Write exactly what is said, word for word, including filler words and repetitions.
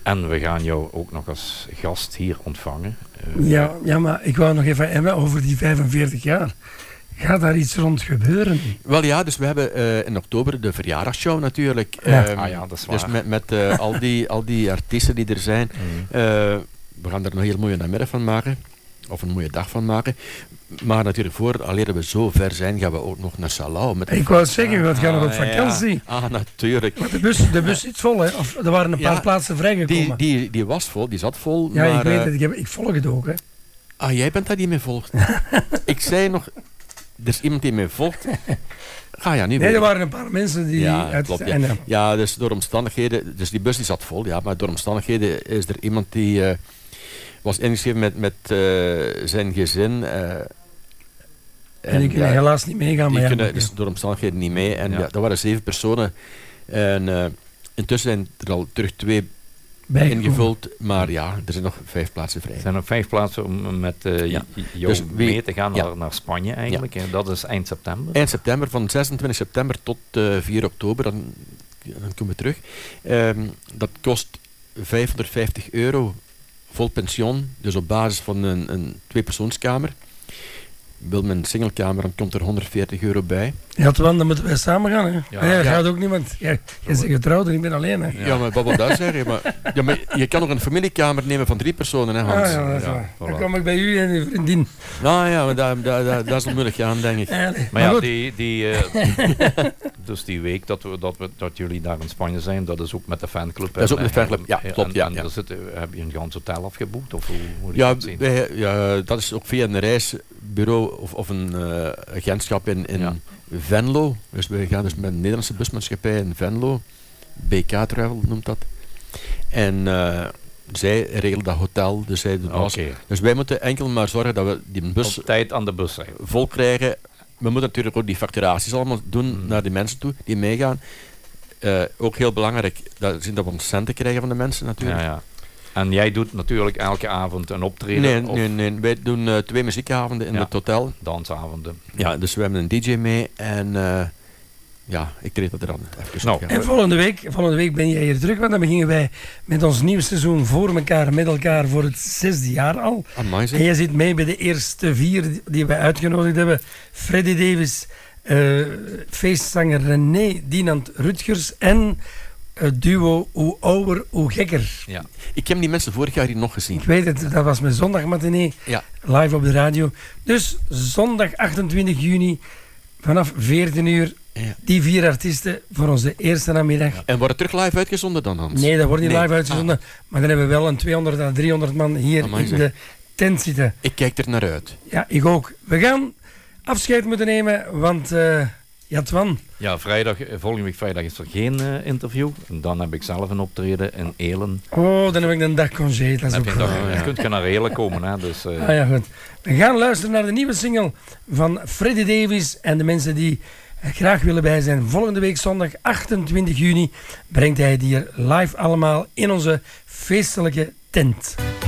En we gaan jou ook nog als gast hier ontvangen. Uh, ja, ja, maar ik wou nog even hebben over die vijfenveertig jaar. Gaat daar iets rond gebeuren? Wel ja, dus we hebben uh, in oktober de verjaardagsshow natuurlijk. Ja. Um, ah ja, dat is waar. Dus met, met uh, al, die, al die artiesten die er zijn. Mm. Uh, we gaan er een heel mooie namiddag van maken. Of een mooie dag van maken. Maar natuurlijk, voor alleen we zo ver zijn, gaan we ook nog naar Salau. Met ik wou het zeggen, we gaan nog op vakantie. Ja. Ah, natuurlijk. Maar de bus, de bus zit vol, hè? Of er waren een paar ja, plaatsen vrijgekomen. Die, die, die was vol, die zat vol. Ja, maar, ik weet uh, het. Ik, heb, ik volg het ook, hè. Ah, jij bent daar niet mee volgt. Ik zei nog, er is iemand die mij volgt. Ah, ja, niet nee, er waren een paar mensen die... Ja, uit, klopt, ja. En, uh, ja, dus door omstandigheden... Dus die bus die zat vol, ja. Maar door omstandigheden is er iemand die... Uh, was ingeschreven met, met uh, zijn gezin. Uh, en, en die kunnen ja, helaas niet meegaan. Die maar ja, kunnen maar, dus door omstandigheden niet mee. En ja. Ja, dat waren zeven personen. En uh, intussen zijn er al terug twee Bijgekomen. ingevuld. Maar ja, er zijn nog vijf plaatsen vrij. Er zijn nog vijf plaatsen om met uh, ja. jou dus wie, mee te gaan ja. naar, naar Spanje eigenlijk. Ja. Dat is eind september. Eind september, van zesentwintig september tot uh, vier oktober. Dan, dan komen we terug. Um, dat kost vijfhonderdvijftig euro. Vol pension, dus op basis van een, een tweepersoonskamer. Wil men een singlekamer, dan komt er honderdveertig euro bij. Ja, dan moeten wij samen gaan. Hè? Ja, ja, ja. Gaat ook niemand. Jij bent getrouwd en ik ben alleen. Hè? Ja. ja, maar wat wil dat zeggen? Maar, ja, maar je kan nog een familiekamer nemen van drie personen, hè, Hans? Ah, ja, dat is ja, voilà. Dan kom ik bij u en uw vriendin. Nou ja, maar dat, dat, dat, dat is wel moeilijk gaan, denk ik. Ja, maar ja, die, die, uh, dus die week dat, we, dat, we, dat jullie daar in Spanje zijn, dat is ook met de fanclub. Dat is ook met de fanclub, ja, klopt. En, ja, en ja. Zit, heb je een gans hotel afgeboekt? Of hoe, hoe ja, wij, ja, dat is ook via een reisbureau of, of een uh, agentschap in, in ja. Venlo. Dus we gaan dus met een Nederlandse busmaatschappij in Venlo. B K Travel noemt dat. En uh, zij regelen dat hotel. Dus, zij doen okay. dus wij moeten enkel maar zorgen dat we die bus op tijd aan de bus zijn. Vol krijgen. We moeten natuurlijk ook die facturaties allemaal doen mm. naar die mensen toe die meegaan. Uh, ook heel belangrijk dat, dat we ons centen krijgen van de mensen natuurlijk. Ja, ja. En jij doet natuurlijk elke avond een optreden? Nee, of? nee, nee. Wij doen uh, twee muziekavonden in ja, het hotel. Dansavonden. Ja, dus we hebben een D J mee en uh, ja, ik treed dat er dan even nou, en volgende week, volgende week ben jij hier terug, want dan beginnen wij met ons nieuw seizoen voor elkaar, met elkaar voor het zesde jaar al. Amazing. En jij zit mee bij de eerste vier die wij uitgenodigd hebben. Freddy Davis, uh, feestzanger René Dinant Rutgers en... het duo Hoe Ouwer, Hoe Gekker. Ja. Ik heb die mensen vorig jaar hier nog gezien. Ik weet het, dat was mijn zondagmatinee, ja. live op de radio. Dus zondag achtentwintig juni, vanaf veertien uur, ja. die vier artiesten voor onze eerste namiddag. Ja. En wordt het terug live uitgezonden dan, Hans? Nee, dat wordt niet nee. live uitgezonden. Ah. Maar dan hebben we wel een tweehonderd à driehonderd man hier Amai, in de tent zitten. Ik kijk er naar uit. Ja, ik ook. We gaan afscheid moeten nemen, want... Uh, Ja, Twan. Ja, vrijdag, volgende week vrijdag is er geen uh, interview. En dan heb ik zelf een optreden in Eelen. Oh, dan heb ik een dag congé. Dat is ook dag, ja. Dan kun je naar Eelen komen. Hè, dus, uh... ah ja, goed. We gaan luisteren naar de nieuwe single van Freddy Davis. En de mensen die graag willen bij zijn. Volgende week zondag achtentwintig juni brengt hij die hier live allemaal in onze feestelijke tent.